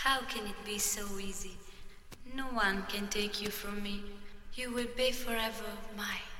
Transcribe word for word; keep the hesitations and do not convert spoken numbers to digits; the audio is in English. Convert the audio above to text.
How can it be so easy? No one can take you from me. You will be forever mine.